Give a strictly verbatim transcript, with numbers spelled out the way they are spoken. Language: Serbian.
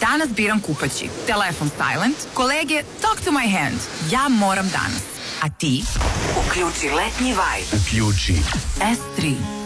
Danas biram kupaći. Telefon silent, kolege talk to my hand. Ja moram danas. A ti? Uključi letnji vibe. Uključi S tri.